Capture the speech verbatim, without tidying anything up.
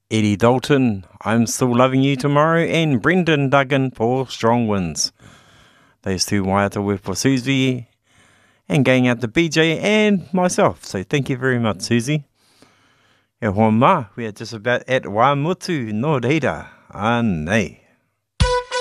Eddie Dalton, I'm Still Loving You Tomorrow, and Brendan Duggan for Strong Winds. Those two waiata were for Susie, and going out to B J and myself, so thank you very much, Susie. E hoa mā, we are just about at Waimutu, no reira, anei.